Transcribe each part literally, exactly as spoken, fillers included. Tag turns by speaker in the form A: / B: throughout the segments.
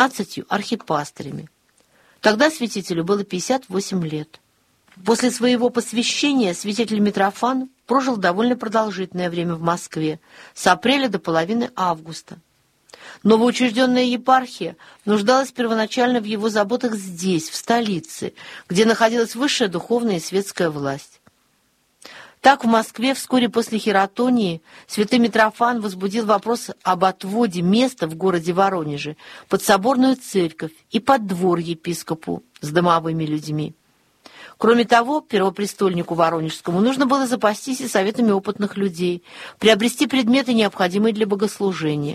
A: пятнадцатью архипастырями. Тогда святителю было пятьдесят восемь лет. После своего посвящения святитель Митрофан прожил довольно продолжительное время в Москве, с апреля до половины августа. Новоучрежденная епархия нуждалась первоначально в его заботах здесь, в столице, где находилась высшая духовная и светская власть. Так в Москве вскоре после хератонии святый Митрофан возбудил вопрос об отводе места в городе Воронеже под соборную церковь и под двор епископу с домовыми людьми. Кроме того, первопрестольнику Воронежскому нужно было запастись и советами опытных людей, приобрести предметы, необходимые для богослужения.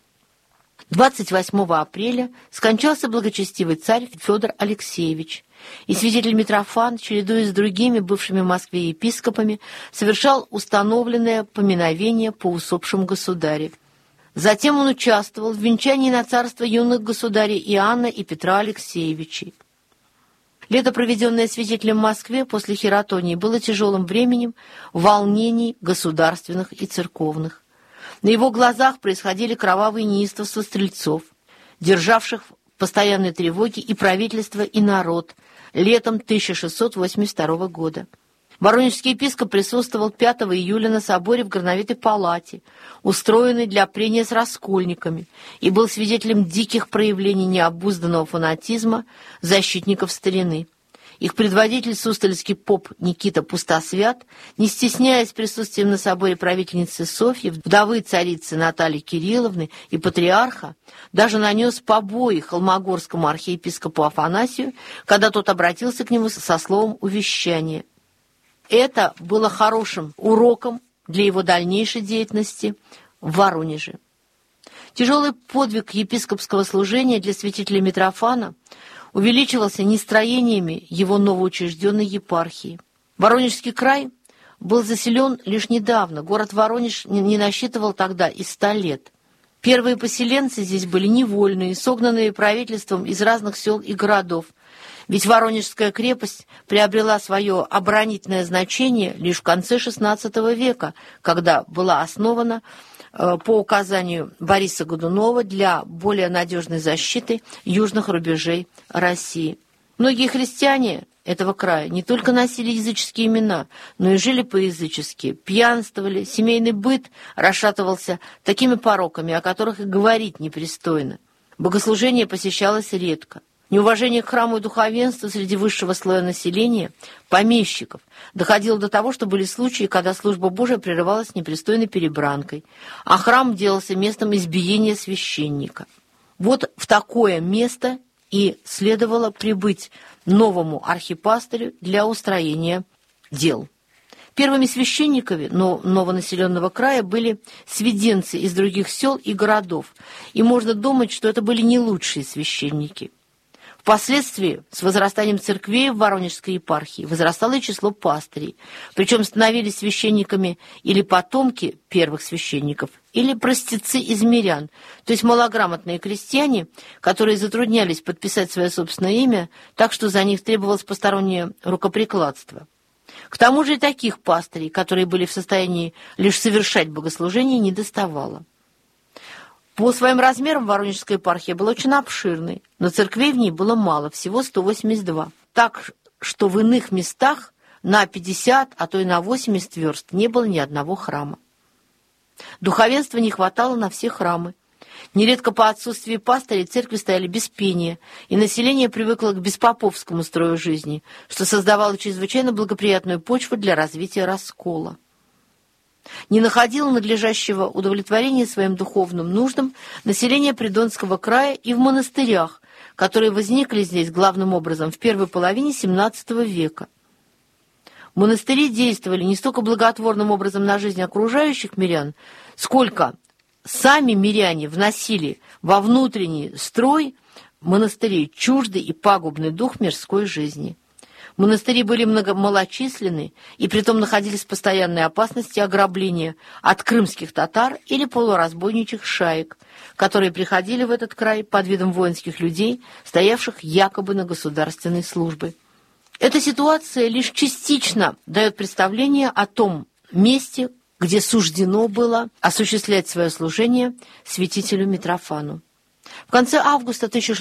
A: двадцать восьмого апреля скончался благочестивый царь Федор Алексеевич, и святитель Митрофан, чередуясь с другими бывшими в Москве епископами, совершал установленное поминовение по усопшему государе. Затем он участвовал в венчании на царство юных государей Иоанна и Петра Алексеевичей. Лето, проведенное святителем в Москве после хератонии, было тяжелым временем волнений государственных и церковных. На его глазах происходили кровавые неистовства стрельцов, державших в постоянной тревоге и правительство, и народ, летом тысяча шестьсот восемьдесят второго года. Воронежский епископ присутствовал пятого июля на соборе в Горновитой палате, устроенной для прения с раскольниками, и был свидетелем диких проявлений необузданного фанатизма защитников старины. Их предводитель, суздальский поп Никита Пустосвят, не стесняясь присутствием на соборе правительницы Софьи, вдовы царицы Натальи Кирилловны и патриарха, даже нанес побои холмогорскому архиепископу Афанасию, когда тот обратился к нему со словом увещания. Это было хорошим уроком для его дальнейшей деятельности в Воронеже. Тяжелый подвиг епископского служения для святителя Митрофана увеличивался нестроениями его новоучрежденной епархии. Воронежский край был заселен лишь недавно, город Воронеж не насчитывал тогда и ста лет. Первые поселенцы здесь были невольные, согнанные правительством из разных сел и городов, ведь Воронежская крепость приобрела свое оборонительное значение лишь в конце шестнадцатого века, когда была основана э, по указанию Бориса Годунова для более надежной защиты южных рубежей России. Многие христиане этого края не только носили языческие имена, но и жили по-язычески, пьянствовали, семейный быт расшатывался такими пороками, о которых и говорить непристойно. Богослужение посещалось редко. Неуважение к храму и духовенству среди высшего слоя населения, помещиков, доходило до того, что были случаи, когда служба Божия прерывалась непристойной перебранкой, а храм делался местом избиения священника. Вот в такое место и следовало прибыть новому архипастырю для устроения дел. Первыми священниками новонаселенного края были свиденцы из других сел и городов, и можно думать, что это были не лучшие священники. Впоследствии, с возрастанием церквей в Воронежской епархии, возрастало и число пастырей, причем становились священниками или потомки первых священников, или простецы из мирян, то есть малограмотные крестьяне, которые затруднялись подписать свое собственное имя, так что за них требовалось постороннее рукоприкладство. К тому же и таких пастырей, которые были в состоянии лишь совершать богослужение, не доставало. По своим размерам Воронежская епархия была очень обширной, но церквей в ней было мало, всего сто восемьдесят два. Так что в иных местах на пятьдесят, а то и на восемьдесят верст не было ни одного храма. Духовенства не хватало на все храмы. Нередко по отсутствии пастырей церкви стояли без пения, и население привыкло к беспоповскому строю жизни, что создавало чрезвычайно благоприятную почву для развития раскола. Не находило надлежащего удовлетворения своим духовным нуждам население Придонского края и в монастырях, которые возникли здесь главным образом в первой половине семнадцатого века. Монастыри действовали не столько благотворным образом на жизнь окружающих мирян, сколько сами миряне вносили во внутренний строй монастырей чуждый и пагубный дух мирской жизни. Монастыри были малочисленны и притом находились в постоянной опасности ограбления от крымских татар или полуразбойничьих шаек, которые приходили в этот край под видом воинских людей, стоявших якобы на государственной службе. Эта ситуация лишь частично дает представление о том месте, где суждено было осуществлять свое служение святителю Митрофану. В конце августа